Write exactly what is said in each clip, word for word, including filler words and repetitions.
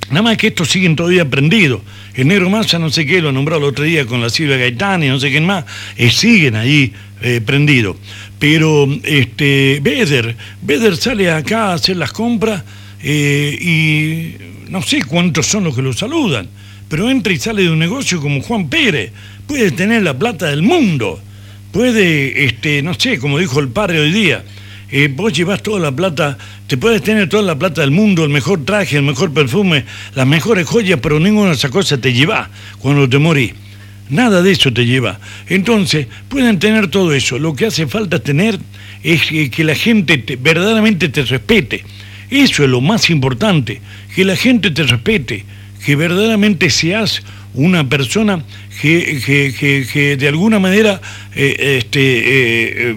Nada más que estos siguen todavía prendidos. El Negro Massa, no sé qué, lo nombró el otro día con la Silvia Gaitán y no sé quién más, eh, siguen ahí eh, prendidos. Pero este, Beder, Beder sale acá a hacer las compras eh, y no sé cuántos son los que lo saludan, pero entra y sale de un negocio como Juan Pérez. Puede tener la plata del mundo, puede, este, no sé, como dijo el padre hoy día, Eh, vos llevas toda la plata, te puedes tener toda la plata del mundo, el mejor traje, el mejor perfume, las mejores joyas, pero ninguna de esas cosas te lleva cuando te morís. Nada de eso te lleva. Entonces, pueden tener todo eso. Lo que hace falta tener es que, que la gente te, verdaderamente te respete. Eso es lo más importante, que la gente te respete, que verdaderamente seas una persona que, que, que, que de alguna manera eh, este, eh,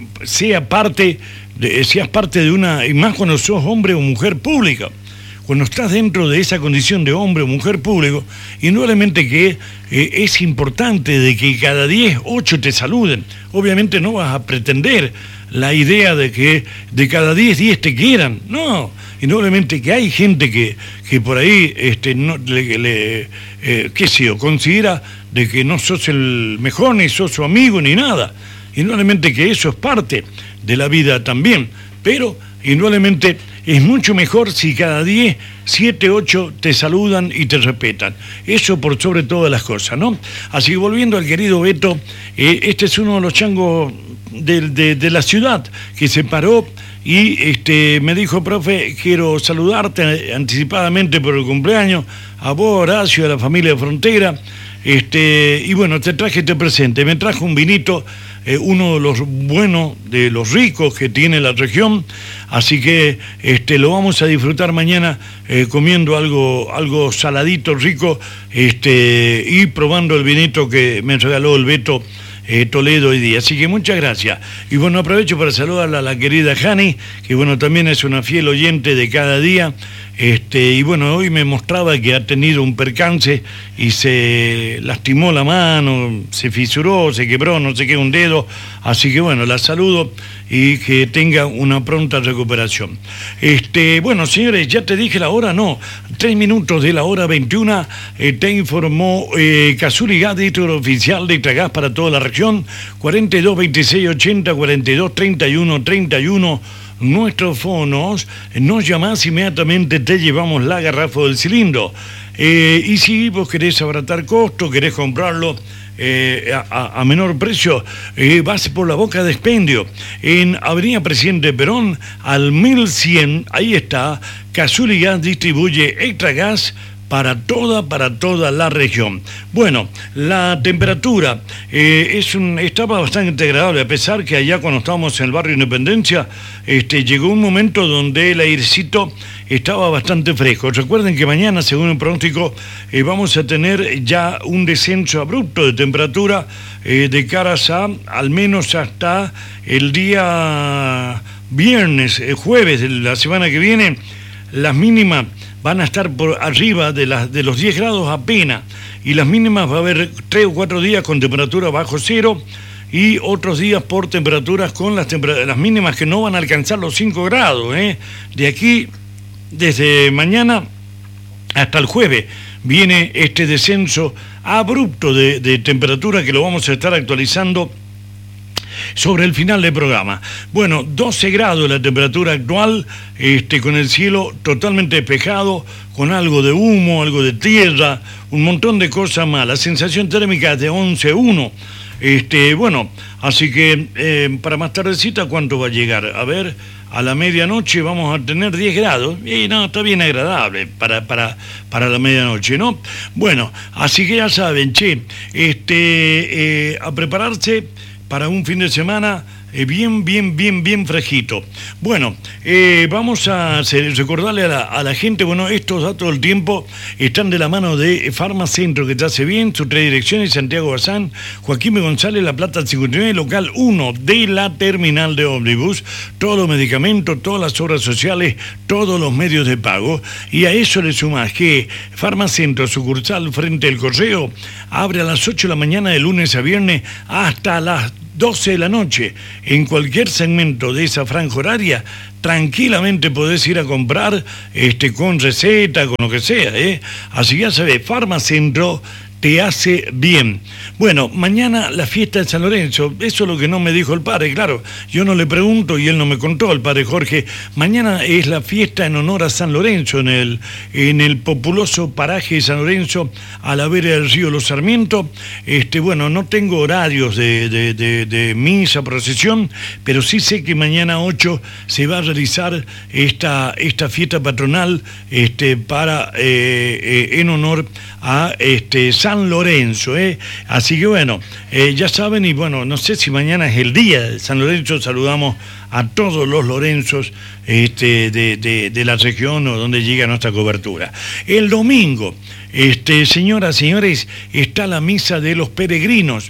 sea parte... De, seas parte de una, y más cuando sos hombre o mujer pública, cuando estás dentro de esa condición de hombre o mujer público, indudablemente que eh, es importante de que cada diez, ocho te saluden. Obviamente no vas a pretender la idea de que de cada diez, diez te quieran, no, indudablemente que hay gente que, que por ahí, este, no, le, le, eh, qué sé yo, considera de que no sos el mejor, ni sos su amigo, ni nada. Indudablemente que eso es parte de la vida también, pero indudablemente es mucho mejor si cada diez, siete, ocho te saludan y te respetan. Eso por sobre todas las cosas, ¿no? Así que volviendo al querido Beto, eh, este es uno de los changos de, de, de la ciudad que se paró y este, me dijo, profe, quiero saludarte anticipadamente por el cumpleaños, a vos, Horacio, a la familia de Frontera, este, y bueno, te traje este presente, me trajo un vinito, Eh, uno de los buenos, de los ricos que tiene la región, así que este, lo vamos a disfrutar mañana eh, comiendo algo, algo saladito, rico, este, y probando el vinito que me regaló el Beto eh, Toledo hoy día. Así que muchas gracias. Y bueno, aprovecho para saludarla a la querida Jani, que bueno, también es una fiel oyente de cada día. Este, y bueno, hoy me mostraba que ha tenido un percance y se lastimó la mano, se fisuró, se quebró, no sé qué, un dedo, así que bueno, la saludo y que tenga una pronta recuperación. Este, bueno, señores, ya te dije la hora, no, tres minutos de la hora veintiuna, eh, te informó eh, Casuligás, editor oficial de Itragás para toda la región, cuarenta y dos, veintiséis, ochenta, cuarenta y dos, treinta y uno, treinta y uno, nuestros fonos, nos llamás inmediatamente, te llevamos la garrafa del cilindro. Eh, y si vos querés abaratar costo, querés comprarlo eh, a, a menor precio, eh, vas por la Boca de Expendio, en Avenida Presidente Perón, al mil cien, ahí está, Casuligás distribuye Extragas para toda, para toda la región. Bueno, la temperatura eh, es un, estaba bastante agradable, a pesar que allá cuando estábamos en el barrio Independencia, este, llegó un momento donde el airecito estaba bastante fresco. Recuerden que mañana, según el pronóstico, eh, vamos a tener ya un descenso abrupto de temperatura eh, de caras a, al menos hasta el día viernes, eh, jueves de la semana que viene, las mínimas van a estar por arriba de, las, de los diez grados apenas, y las mínimas va a haber tres o cuatro días con temperatura bajo cero, y otros días por temperaturas con las, temper las mínimas que no van a alcanzar los cinco grados. ¿eh? De aquí, desde mañana hasta el jueves, viene este descenso abrupto de, de temperatura que lo vamos a estar actualizando sobre el final del programa. Bueno, doce grados la temperatura actual, este, con el cielo totalmente despejado, con algo de humo, algo de tierra, un montón de cosas más. La sensación térmica es de once coma uno. Este, bueno, así que eh, para más tardecita, ¿cuánto va a llegar? A ver, a la medianoche vamos a tener diez grados, y no, está bien agradable para, para, para la medianoche, ¿no? Bueno, así que ya saben, che, este, eh, a prepararse para un fin de semana eh, bien, bien, bien, bien fresquito. Bueno, eh, vamos a hacer, recordarle a la, a la gente, bueno, estos datos del tiempo están de la mano de Farmacentro, que te hace bien, sus tres direcciones, Santiago Bazán, Joaquín B. González, La Plata cincuenta y nueve, local uno de la terminal de ómnibus, todos los medicamentos, todas las obras sociales, todos los medios de pago, y a eso le sumás que Farmacentro, sucursal frente al Correo, abre a las ocho de la mañana de lunes a viernes hasta las doce de la noche, en cualquier segmento de esa franja horaria, tranquilamente podés ir a comprar este, con receta, con lo que sea, ¿eh? Así ya sabés, Farmacentro te hace bien. Bueno, mañana la fiesta de San Lorenzo, eso es lo que no me dijo el padre, claro, yo no le pregunto y él no me contó, el padre Jorge. Mañana es la fiesta en honor a San Lorenzo, en el, en el populoso paraje de San Lorenzo, a la vera del río Los Sarmientos. Este, bueno, no tengo horarios de, de, de, de misa, procesión, pero sí sé que mañana ocho se va a realizar esta, esta fiesta patronal este, para, eh, eh, en honor a este, San Lorenzo, ¿eh? Así que bueno, eh, ya saben, y bueno, no sé si mañana es el día de San Lorenzo, saludamos a todos los Lorenzos este, de, de, de la región o donde llega nuestra cobertura. El domingo, este, señoras, señores, está la misa de los peregrinos.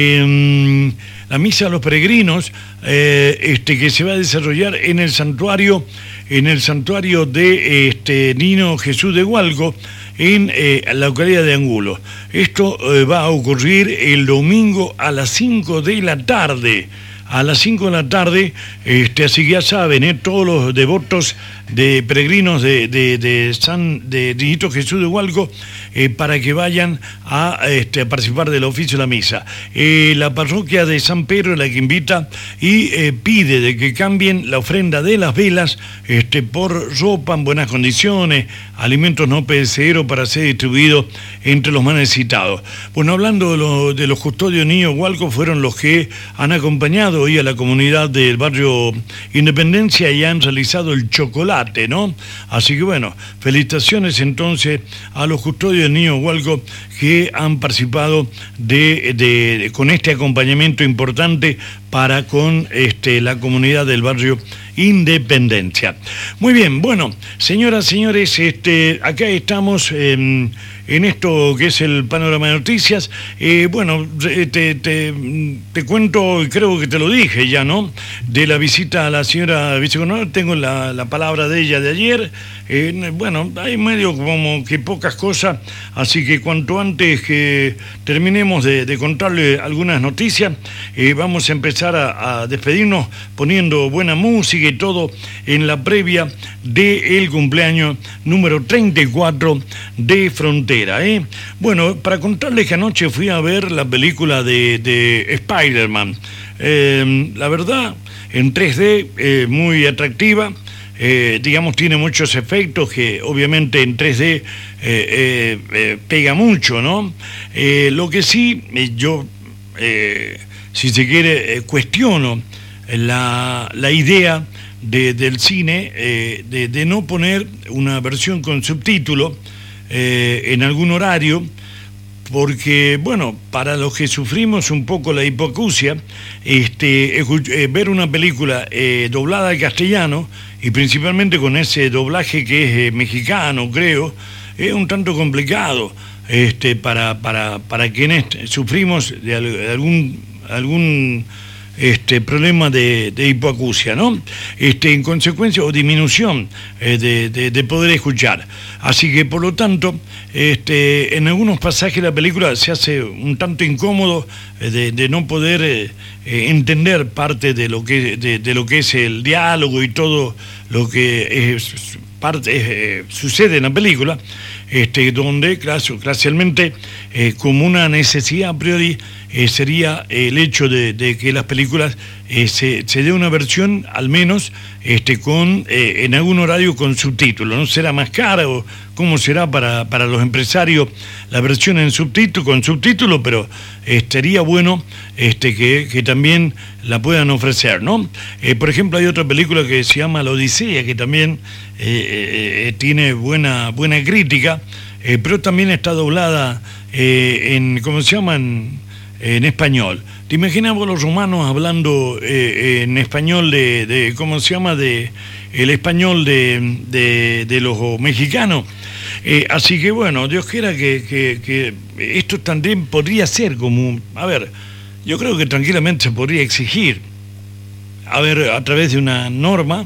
Eh, la misa de los peregrinos eh, este, que se va a desarrollar en el santuario, en el santuario de este, Niño Jesús de Hualco, en eh, la localidad de Angulo. Esto eh, va a ocurrir el domingo a las cinco de la tarde. A las cinco de la tarde, este, así que ya saben, eh, todos los devotos de peregrinos de, de, de San de Niñito Jesús de Hualco, eh, para que vayan a, este, a participar del oficio de la misa. Eh, la parroquia de San Pedro es la que invita y eh, pide de que cambien la ofrenda de las velas este, por ropa en buenas condiciones, alimentos no perecederos para ser distribuidos entre los más necesitados. Bueno, hablando de, lo, de los custodios niños Hualco, fueron los que han acompañado hoy a la comunidad del barrio Independencia y han realizado el chocolate, ¿no? Así que bueno, felicitaciones entonces a los custodios del niño Hualco que han participado de, de, de, con este acompañamiento importante para con este, la comunidad del barrio Independencia. Muy bien, bueno, señoras, señores, este, acá estamos en, en esto que es el panorama de noticias. Eh, bueno, te, te, te cuento, y creo que te lo dije ya, ¿no? De la visita a la señora vicegobernadora, tengo la, la palabra de ella de ayer. Eh, bueno, hay medio como que pocas cosas, así que cuanto antes que terminemos de, de contarle algunas noticias, eh, vamos a empezar a, a despedirnos poniendo buena música y todo en la previa del cumpleaños número treinta y cuatro de Frontera, ¿eh? Bueno, para contarles que anoche fui a ver la película de, de Spider-Man. Eh, la verdad, en tres D, eh, muy atractiva. Eh, digamos, tiene muchos efectos que obviamente en tres D eh, eh, eh, pega mucho, ¿no? Eh, lo que sí, eh, yo, eh, si se quiere, eh, cuestiono la, la idea de, del cine eh, de, de no poner una versión con subtítulo eh, en algún horario, porque, bueno, para los que sufrimos un poco la hipoacusia, este, eh, ver una película eh, doblada al castellano, y principalmente con ese doblaje que es eh, mexicano, creo, es un tanto complicado este, para, para, para quienes sufrimos de, de algún, algún este, problema de, de hipoacusia, ¿no? Este, en consecuencia, o disminución eh, de, de, de poder escuchar. Así que, por lo tanto, este, en algunos pasajes de la película se hace un tanto incómodo eh, de, de no poder eh, eh, entender parte de lo que de, de lo que es el diálogo y todo lo que es, parte, eh, sucede en la película, este, donde, casualmente, eh, como una necesidad a priori, eh, sería el hecho de, de que las películas eh, se, se dé una versión, al menos, este, con eh, en algún horario con subtítulos. ¿No será más cara o cómo será para, para los empresarios la versión en subtítulo, con subtítulos? Pero eh, estaría bueno este, que, que también la puedan ofrecer, ¿no? Eh, por ejemplo, hay otra película que se llama La Odisea, que también eh, eh, tiene buena, buena crítica, eh, pero también está doblada eh, en, ¿cómo se llaman? En español. ¿Te imaginas vos los romanos hablando eh, en español de, de, ¿cómo se llama? De el español de, de, de los mexicanos. Eh, así que bueno, Dios quiera que, que, que esto también podría ser como, a ver, yo creo que tranquilamente se podría exigir, a ver, a través de una norma,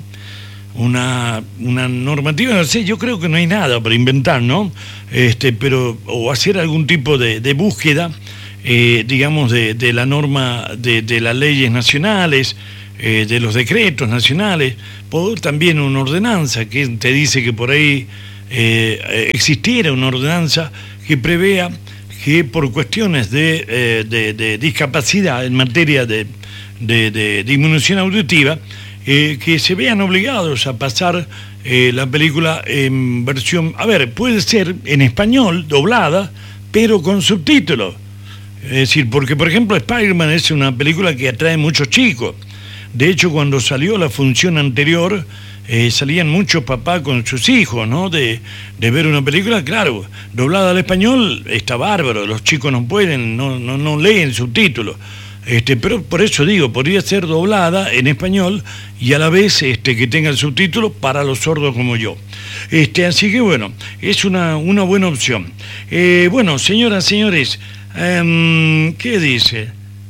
una, una normativa, no sé, yo creo que no hay nada para inventar, ¿no? Este, pero, o hacer algún tipo de, de búsqueda eh, digamos, de, de la norma de, de las leyes nacionales, eh, de los decretos nacionales, por también una ordenanza que te dice que por ahí eh, existiera una ordenanza que prevea que por cuestiones de, eh, de, de discapacidad en materia de, de, de disminución auditiva, eh, que se vean obligados a pasar eh, la película en versión, a ver, puede ser en español, doblada, pero con subtítulos. Es decir, porque por ejemplo Spider-Man es una película que atrae muchos chicos. De hecho, cuando salió la función anterior, eh, salían muchos papás con sus hijos, ¿no? De, de ver una película, claro, doblada al español está bárbaro, los chicos no pueden, no, no, no leen subtítulos. Este, pero por eso digo, podría ser doblada en español y a la vez este, que tenga el subtítulo para los sordos como yo. Este, así que bueno, es una, una buena opción. Eh, bueno, señoras, señores, eh, ¿qué dice?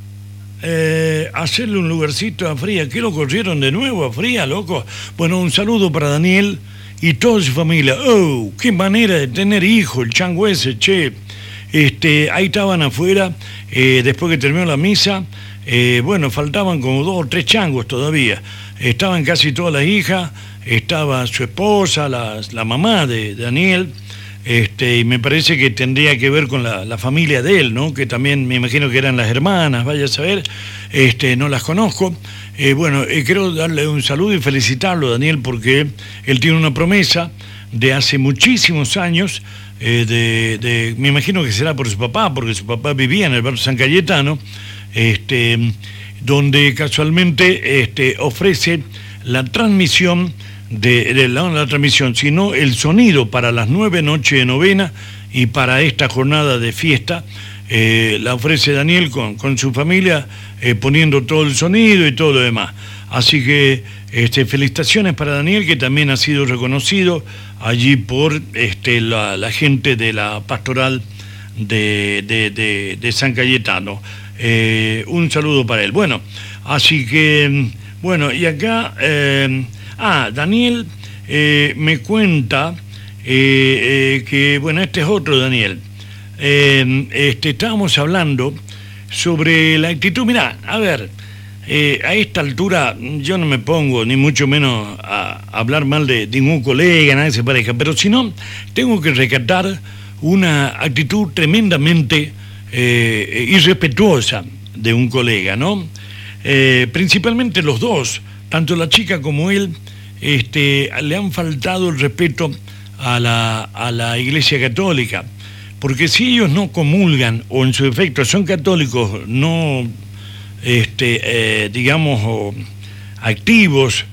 Eh, hacerle un lugarcito a Fría. ¿Qué lo corrieron de nuevo a Fría, loco? Bueno, un saludo para Daniel y toda su familia. Oh, qué manera de tener hijo el chango ese, che. Este, ahí estaban afuera, eh, después que terminó la misa, eh, bueno, faltaban como dos o tres changos todavía. Estaban casi todas las hijas, estaba su esposa, la, la mamá de Daniel, este, y me parece que tendría que ver con la, la familia de él, ¿no? Que también me imagino que eran las hermanas, vaya a saber, este, no las conozco. Eh, bueno, eh, quiero darle un saludo y felicitarlo, Daniel, porque él tiene una promesa de hace muchísimos años. Eh, de, de, me imagino que será por su papá, porque su papá vivía en el barrio San Cayetano, este, donde casualmente este, ofrece la transmisión, de, de la, la transmisión, sino el sonido para las nueve noches de novena y para esta jornada de fiesta. Eh, la ofrece Daniel con, con su familia, eh, poniendo todo el sonido y todo lo demás. Así que este, felicitaciones para Daniel, que también ha sido reconocido allí por este, la, la gente de la pastoral de, de, de, de San Cayetano. Eh, un saludo para él. Bueno, así que, bueno, y acá, eh, ah, Daniel eh, me cuenta eh, eh, que, bueno, este es otro Daniel. Eh, este, estábamos hablando sobre la actitud. Mirá, a ver, eh, a esta altura yo no me pongo ni mucho menos a, a hablar mal de ningún colega, nadie se pareja, pero si no, tengo que rescatar una actitud tremendamente eh, irrespetuosa de un colega, ¿no? Eh, principalmente los dos, tanto la chica como él, este, le han faltado el respeto a la, a la Iglesia Católica. Porque si ellos no comulgan, o en su defecto son católicos no, este, eh, digamos, o activos,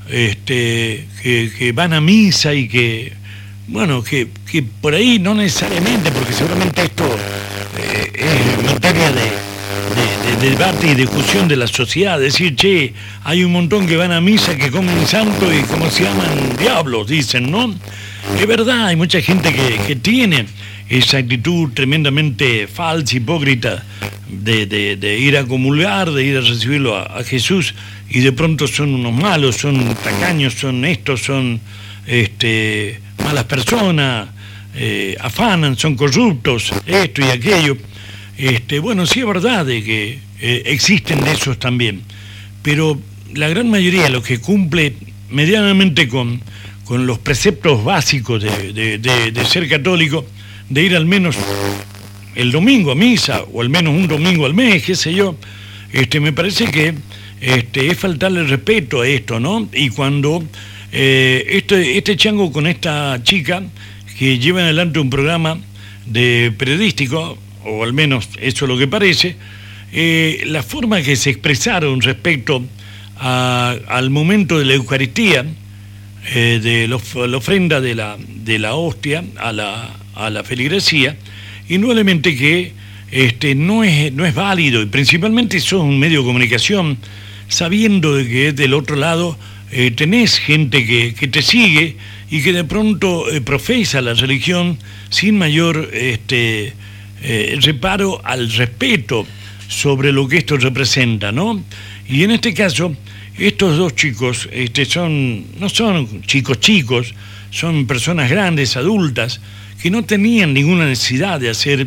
este, que, que van a misa y que, bueno, que, que por ahí no necesariamente, porque seguramente esto eh, es materia de, de, de debate y discusión de la sociedad, decir, che, hay un montón que van a misa, que comen santo y como se llaman diablos, dicen, ¿no? Es verdad, hay mucha gente que, que tiene esa actitud tremendamente falsa, hipócrita, de, de, de ir a comulgar, de ir a recibirlo a, a Jesús, y de pronto son unos malos, son tacaños, son estos, son este, malas personas, eh, afanan, son corruptos, esto y aquello. Este, bueno, sí es verdad de que eh, existen de esos también, pero la gran mayoría, los que cumple medianamente con, con los preceptos básicos de, de, de, de ser católico, de ir al menos el domingo a misa, o al menos un domingo al mes, qué sé yo, este, me parece que este, es faltarle el respeto a esto, ¿no? Y cuando eh, este, este chango con esta chica, que lleva adelante un programa de periodístico, o al menos eso es lo que parece, eh, la forma que se expresaron respecto a, al momento de la Eucaristía, eh, de la, la ofrenda de la, de la hostia a la a la feligresía, indudablemente que este, no, es, no es válido, y principalmente sos un medio de comunicación, sabiendo de que del otro lado eh, tenés gente que, que te sigue y que de pronto eh, profesa la religión sin mayor este, eh, reparo al respeto sobre lo que esto representa, ¿no? Y en este caso, estos dos chicos este, son, no son chicos chicos, son personas grandes, adultas, que no tenían ninguna necesidad de hacer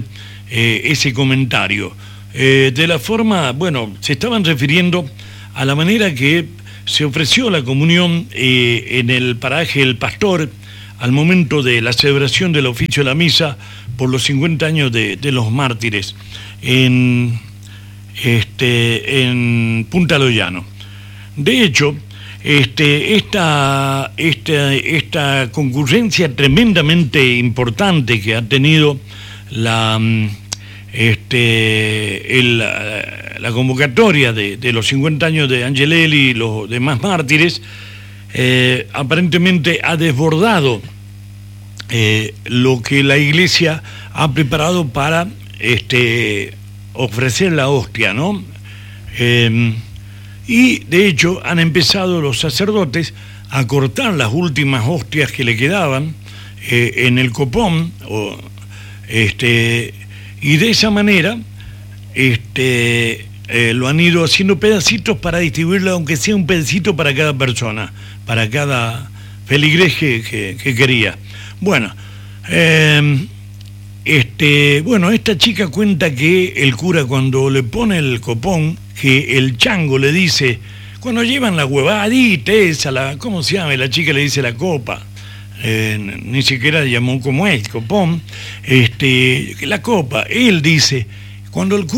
eh, ese comentario. Eh, de la forma, bueno, se estaban refiriendo a la manera que se ofreció la comunión eh, en el paraje El Pastor al momento de la celebración del oficio de la misa por los cincuenta años de, de los mártires en, este, en Punta Loyano. De hecho, este, esta, esta, esta concurrencia tremendamente importante que ha tenido la... Este, el, la convocatoria de, de los cincuenta años de Angelelli y los demás mártires, eh, aparentemente ha desbordado eh, lo que la Iglesia ha preparado para este, ofrecer la hostia, ¿no? Eh, y de hecho han empezado los sacerdotes a cortar las últimas hostias que le quedaban eh, en el copón, o, este... y de esa manera este, eh, lo han ido haciendo pedacitos para distribuirlo, aunque sea un pedacito para cada persona, para cada feligrés que, que, que quería. Bueno, eh, este, bueno, esta chica cuenta que el cura, cuando le pone el copón, que el chango le dice, cuando llevan la huevadita esa, la, ¿cómo se llama? La chica le dice la copa. Eh, ni siquiera llamó como es, copón, este, la copa. Él dice, cuando el